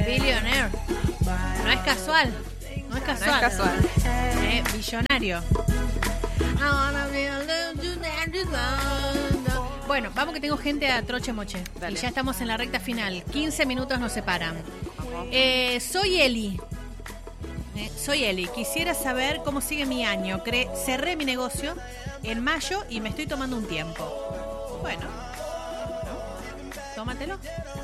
Billionaire. No es casual. No es casual. Billonario. Bueno, vamos que tengo gente a troche moche. Dale. Y ya estamos en la recta final. 15 minutos nos separan. Soy Eli. Quisiera saber cómo sigue mi año. Cerré mi negocio en mayo y me estoy tomando un tiempo. Bueno, tómatelo.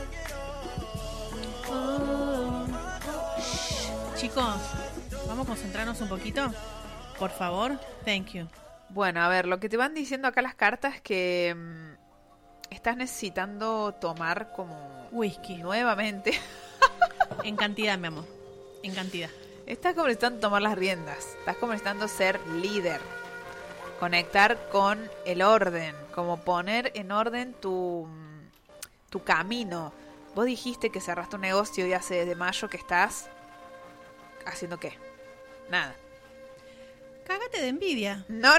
Chicos, vamos a concentrarnos un poquito. Por favor, thank you. Bueno, a ver, lo que te van diciendo acá las cartas es que estás necesitando tomar como Whisky. nuevamente. En cantidad, mi amor. En cantidad. Estás como necesitando tomar las riendas. Estás como necesitando ser líder. Conectar con el orden. Como poner en orden tu camino. Vos dijiste que cerraste un negocio y hace desde mayo que estás haciendo qué. Nada. Cágate de envidia. No.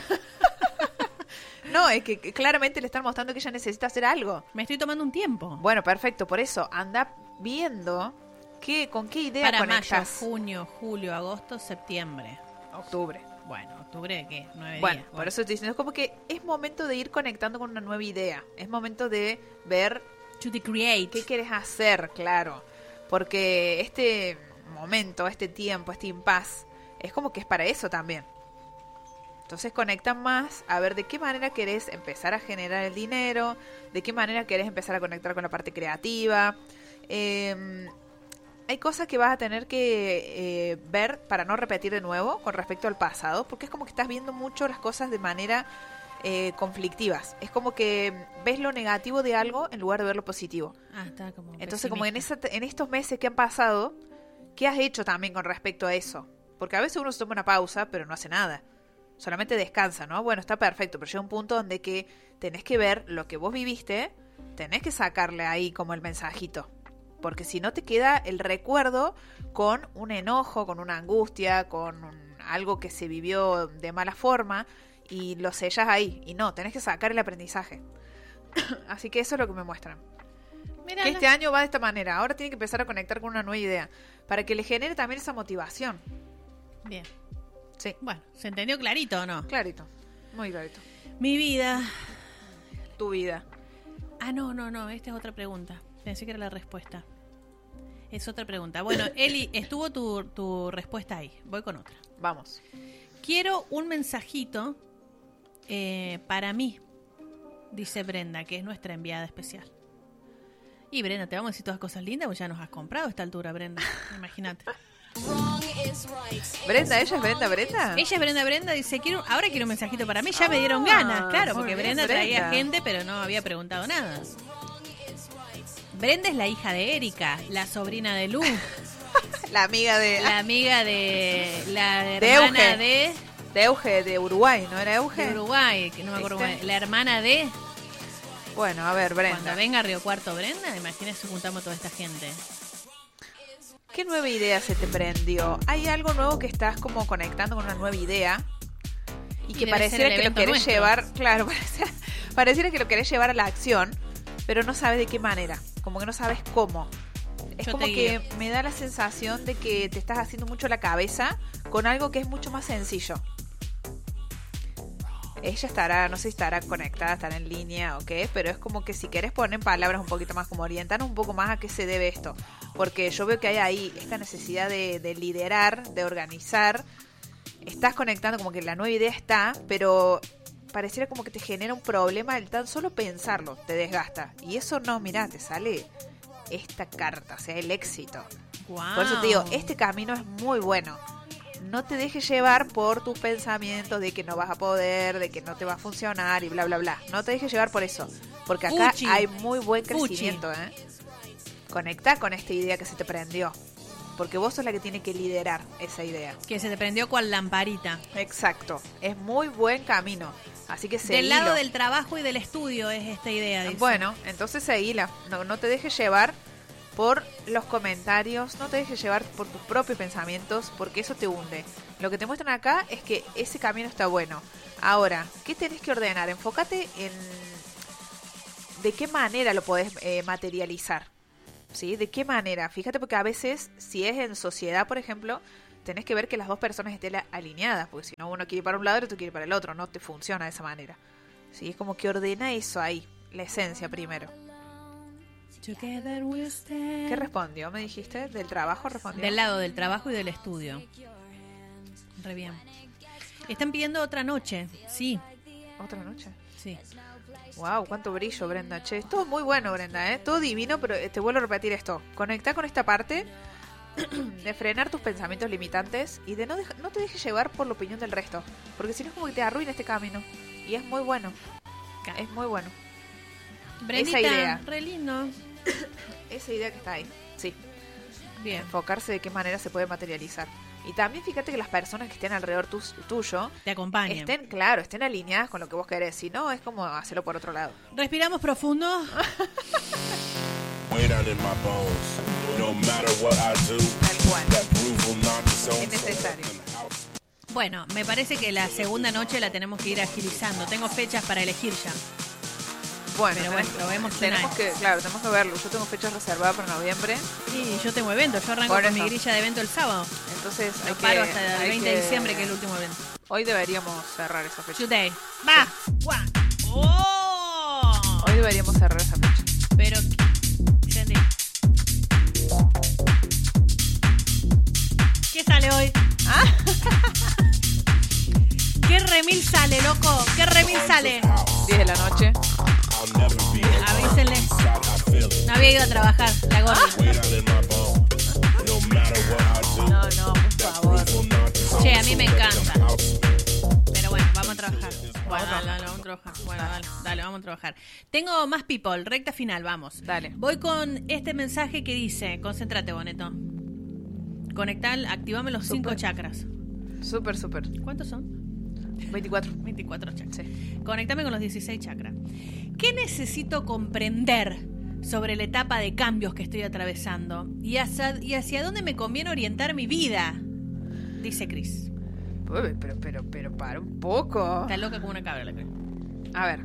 No, es que claramente le están mostrando que ella necesita hacer algo. Me estoy tomando un tiempo. Bueno, perfecto. Por eso, anda viendo con qué idea Para conectas. mayo, junio, julio, agosto, septiembre. Octubre. Bueno, octubre, ¿qué? 9 Bueno, días. por eso estoy diciendo, es como que es momento de ir conectando con una nueva idea. Es momento de ver To the create. qué quieres hacer, claro. Porque este momento, este tiempo, este impas, es como que es para eso también. Entonces conectan más a ver de qué manera querés empezar a generar el dinero, de qué manera querés empezar a conectar con la parte creativa. Hay cosas que vas a tener que ver para no repetir de nuevo con respecto al pasado, porque es como que estás viendo mucho las cosas de manera conflictivas. Es como que ves lo negativo de algo en lugar de ver lo positivo. Está como Entonces, como pesimista. en estos meses que han pasado, ¿qué has hecho también con respecto a eso? Porque a veces uno se toma una pausa, pero no hace nada. Solamente descansa, ¿no? Bueno, está perfecto, pero llega un punto donde que tenés que ver lo que vos viviste, tenés que sacarle ahí como el mensajito. Porque si no te queda el recuerdo con un enojo, con una angustia, algo que se vivió de mala forma y lo sellas ahí. Y no, tenés que sacar el aprendizaje. Así que eso es lo que me muestran. Mirá, Que este año va de esta manera. Ahora tiene que empezar a conectar con una nueva idea. Para que le genere también esa motivación. Bien. Sí. Bueno, ¿se entendió clarito o no? Clarito. Muy clarito. Mi vida. Tu vida. No. Esta es otra pregunta. Pensé que era la respuesta. Es otra pregunta. Bueno, Eli, estuvo tu respuesta ahí. Voy con otra. Vamos. Quiero un mensajito para mí, dice Brenda, que es nuestra enviada especial. Y Brenda, te vamos a decir todas cosas lindas, porque ya nos has comprado a esta altura, Brenda. Imagínate. Brenda, ¿ella es Brenda? Ella es Brenda, dice, ahora quiero un mensajito para mí. Ya me dieron ganas, claro, muy porque bien, Brenda traía Brenda. gente, pero no había preguntado nada. Brenda es la hija de Erika, la sobrina de Lu, La amiga de... la amiga de la De hermana Euge. De Euge, de Uruguay, ¿no era Euge? de Uruguay, que no me acuerdo ¿Viste? cómo es. La hermana de... Bueno, a ver, Brenda. Cuando venga a Río Cuarto Brenda, imagínese juntamos toda esta gente. ¿Qué nueva idea se te prendió? ¿Hay algo nuevo que estás como conectando con una nueva idea? Y que debe pareciera ser el que lo evento querés nuestro. llevar... Claro, pareciera que lo querés llevar a la acción, pero no sabes de qué manera. Como que no sabes cómo. Es Yo como te que guío. me da la sensación de que te estás haciendo mucho la cabeza con algo que es mucho más sencillo. Ella estará, no sé si estará conectada, estará en línea o qué, pero es como que si querés poner en palabras un poquito más, como orientarnos un poco más a qué se debe esto. Porque yo veo que hay ahí esta necesidad de liderar, de organizar. Estás conectando, como que la nueva idea está, pero pareciera como que te genera un problema el tan solo pensarlo, te desgasta. Y eso no, mirá, te sale esta carta, o sea, el éxito. Wow. Por eso te digo, este camino es muy bueno. No te dejes llevar por tus pensamientos de que no vas a poder, de que no te va a funcionar y bla, bla, bla. No te dejes llevar por eso. Porque acá Fuchi. hay muy buen Fuchi. crecimiento, ¿eh? Conecta con esta idea que se te prendió. Porque vos sos la que tiene que liderar esa idea. Que se te prendió cual lamparita. Exacto. Es muy buen camino. Así que Del seguilo. lado del trabajo y del estudio es esta idea, dice. Bueno, entonces seguila. No te dejes llevar por los comentarios, no te dejes llevar por tus propios pensamientos, porque eso te hunde. Lo que te muestran acá es que ese camino está bueno. Ahora, ¿qué tenés que ordenar? Enfócate en de qué manera lo podés materializar. ¿Sí? ¿De qué manera? Fíjate, porque a veces, si es en sociedad, por ejemplo, tenés que ver que las dos personas estén alineadas, porque si no, uno quiere ir para un lado y otro quiere ir para el otro, no te funciona de esa manera. ¿Sí? Es como que ordena eso ahí, la esencia primero. ¿Qué respondió? ¿Me dijiste? ¿Del trabajo respondió? Del lado del trabajo y del estudio. Re bien. Están pidiendo otra noche, sí. ¿Otra noche? Sí. Wow, cuánto brillo, Brenda. Che, es todo muy bueno, Brenda, ¿eh? Todo divino, pero te vuelvo a repetir esto. Conectá con esta parte de frenar tus pensamientos limitantes y de no te dejes llevar por la opinión del resto. Porque si no es como que te arruina este camino. Y es muy bueno. Es muy bueno. Brendita, esa idea. Re lindo. Esa idea que está ahí. Sí. Bien. Enfocarse de qué manera se puede materializar. Y también fíjate que las personas que estén alrededor tuyo te acompañen. Estén alineadas con lo que vos querés. Si no, es como hacerlo por otro lado. Respiramos profundo. Tal cual. Es necesario. Bueno, me parece que la segunda noche la tenemos que ir agilizando. Tengo fechas para elegir ya. Bueno, pero bueno, lo vemos tenemos que verlo. Yo tengo fechas reservadas para noviembre. Sí, yo tengo evento. Yo arranco con mi grilla de evento el sábado. Entonces lo paro hasta el 20 de diciembre, que es el último evento. Hoy deberíamos cerrar esa fecha. Today. ¡Va! Sí. ¡Oh! Hoy deberíamos cerrar esa fecha. Pero... ¿Qué sale hoy? ¿Ah? ¿Qué remil sale, loco? ¿Qué remil sale? 10 de la noche. Avísenle. No había ido a trabajar, la gorda. No, por favor. Che, a mí me encanta. Pero bueno, vamos a trabajar. Bueno, dale, vamos a trabajar. Bueno, dale, vamos a trabajar. Tengo más people, recta final, vamos. Dale. Voy con este mensaje que dice, concéntrate, Boneto. Conectar, activame los 5 chakras. Súper. ¿Cuántos son? 24 chakras. Sí. Conectame con los 16 chakras. ¿Qué necesito comprender sobre la etapa de cambios que estoy atravesando? ¿Y hacia dónde me conviene orientar mi vida? Dice Cris. Pero para un poco. Está loca como una cabra la Cris. A ver.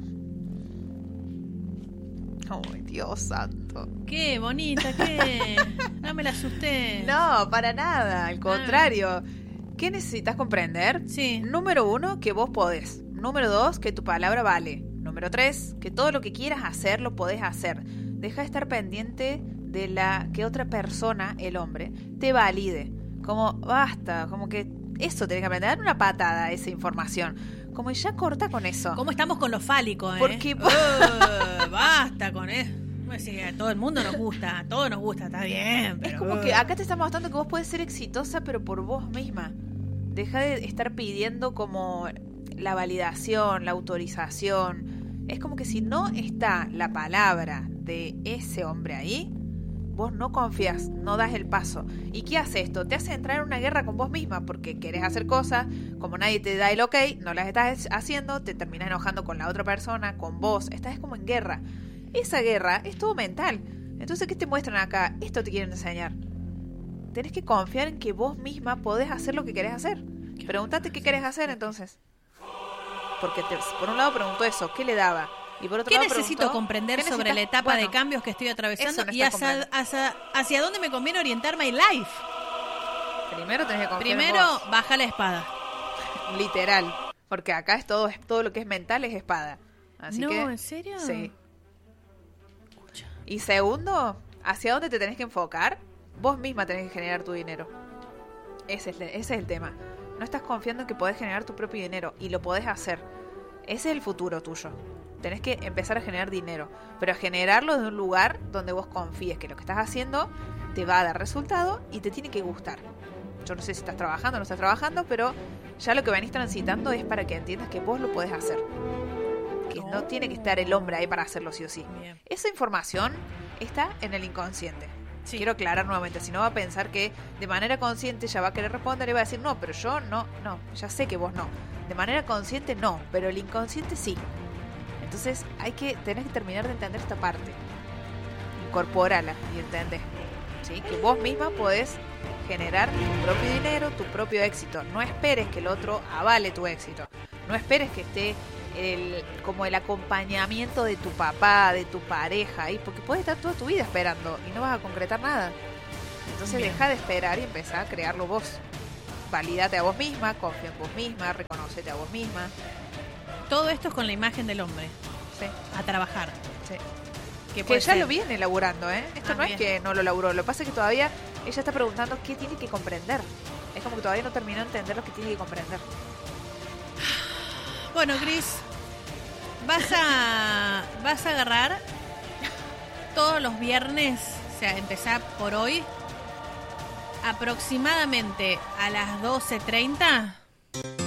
Ay, Dios santo. Qué bonita, qué. No me la asusté. No, para nada. Al contrario. ¿Qué necesitas comprender? Sí. Número 1, que vos podés. Número 2, que tu palabra vale. Número 3, que todo lo que quieras hacer, lo podés hacer. Deja de estar pendiente de la que otra persona, el hombre, te valide. Como, basta, como que eso tenés que aprender. Dar una patada a esa información. Como ya corta con eso. ¿Cómo estamos con lo fálico, Porque... basta con eso. Sí, a todo el mundo nos gusta, a todos nos gusta, está bien. Pero... Es como que acá te estamos mostrando que vos podés ser exitosa, pero por vos misma. Deja de estar pidiendo como la validación, la autorización. Es como que si no está la palabra de ese hombre ahí, vos no confías, no das el paso. ¿Y qué hace esto? Te hace entrar en una guerra con vos misma, porque querés hacer cosas, como nadie te da el ok, no las estás haciendo, te terminás enojando con la otra persona, con vos, estás como en guerra. Esa guerra es todo mental. Entonces, ¿qué te muestran acá? Esto te quieren enseñar. Tenés que confiar en que vos misma podés hacer lo que querés hacer. Pregúntate qué querés hacer entonces. Porque por un lado preguntó eso, ¿qué le daba? Y por otro ¿Qué lado necesito preguntó, comprender ¿qué sobre la etapa de Bueno, cambios que estoy atravesando eso no y está hacia dónde me conviene orientar my life? Primero tenés que confiar en Primero, vos. baja la espada. Literal. Porque acá es todo lo que es mental es espada. Así no, que, ¿en serio? Sí. Y segundo, ¿hacia dónde te tenés que enfocar? Vos misma tenés que generar tu dinero. Ese es el tema. No estás confiando en que podés generar tu propio dinero y lo podés hacer. Ese es el futuro tuyo. Tenés que empezar a generar dinero, pero a generarlo de un lugar donde vos confíes que lo que estás haciendo te va a dar resultado y te tiene que gustar. Yo no sé si estás trabajando o no estás trabajando, pero ya lo que venís transitando es para que entiendas que vos lo podés hacer. Que no tiene que estar el hombre ahí para hacerlo sí o sí. Bien. Esa información está en el inconsciente. Sí. Quiero aclarar nuevamente, si no va a pensar que de manera consciente ya va a querer responder y va a decir, no, pero yo no, ya sé que vos no. De manera consciente no, pero el inconsciente sí. Entonces tenés que terminar de entender esta parte. Incorpórala y entendés, ¿sí? Que vos misma podés generar tu propio dinero, tu propio éxito. No esperes que el otro avale tu éxito. No esperes que esté como el acompañamiento de tu papá, de tu pareja, y porque puedes estar toda tu vida esperando y no vas a concretar nada. Entonces Bien. deja de esperar y empezá a crearlo vos. Valídate a vos misma, confía en vos misma, reconócete a vos misma. Todo esto es con la imagen del hombre. Sí, A trabajar. sí. Que Que ya lo viene elaborando, ¿eh? Esto Ah, no bien. es que no lo elaboró, lo que pasa es que todavía ella está preguntando qué tiene que comprender. Es como que todavía no terminó de entender lo que tiene que comprender. Bueno, Cris, vas a agarrar todos los viernes, o sea, empezar por hoy, aproximadamente a las 12:30.